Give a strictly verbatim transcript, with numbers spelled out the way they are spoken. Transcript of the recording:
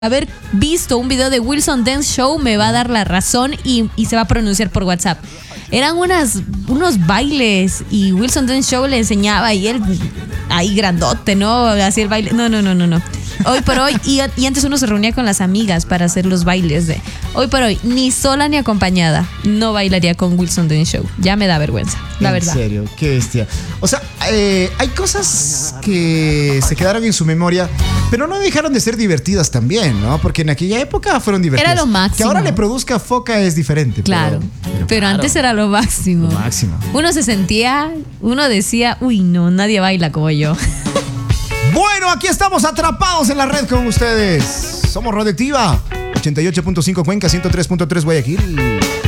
haber visto un video de Wilson Dance Show me va a dar la razón y, y se va a pronunciar por WhatsApp. Eran unas, unos bailes y Wilson Dance Show le enseñaba y él ahí grandote, ¿no? Así el baile. No, no, no, no, no. Hoy por hoy, y, y antes uno se reunía con las amigas para hacer los bailes de hoy por hoy, ni sola ni acompañada, no bailaría con Wilson Dance Show. Ya me da vergüenza, la en verdad. En serio, qué bestia. O sea, eh, hay cosas que se quedaron en su memoria, pero no dejaron de ser divertidas también, ¿no? Porque en aquella época fueron divertidas. Era lo máximo. Que ahora le produzca Foca es diferente. Claro, pero, pero, pero claro, antes era lo máximo. Lo máximo. Uno se sentía, uno decía, uy, no, nadie baila como yo. Bueno, aquí estamos atrapados en la red con ustedes. Somos Radioactiva, ochenta y ocho punto cinco Cuenca, ciento tres punto tres Guayaquil.